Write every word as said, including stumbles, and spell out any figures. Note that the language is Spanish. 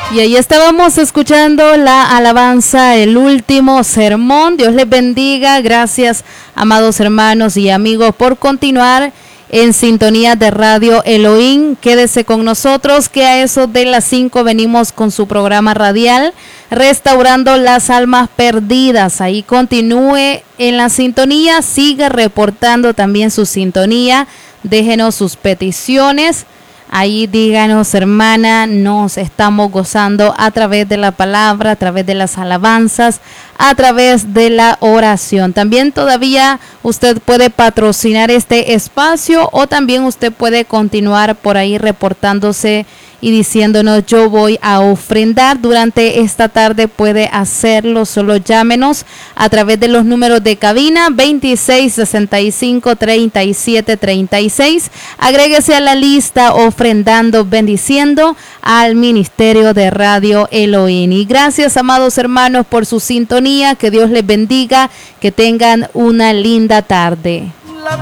Y ahí estábamos escuchando la alabanza, el último sermón. Dios les bendiga. Gracias, amados hermanos y amigos, por continuar en sintonía de Radio Elohim. Quédese con nosotros, que a eso de las cinco venimos con su programa radial, Restaurando las Almas Perdidas. Ahí continúe en la sintonía, siga reportando también su sintonía, déjenos sus peticiones. Ahí díganos, hermana, nos estamos gozando a través de la palabra, a través de las alabanzas, a través de la oración. También todavía usted puede patrocinar este espacio, o también usted puede continuar por ahí reportándose y diciéndonos: yo voy a ofrendar durante esta tarde. Puede hacerlo, solo llámenos a través de los números de cabina veintiséis, sesenta y cinco, treinta y siete, treinta y seis. Agréguese a la lista ofrendando, bendiciendo al Ministerio de Radio Elohim. Y gracias, amados hermanos, por su sintonía. Que Dios les bendiga, que tengan una linda tarde.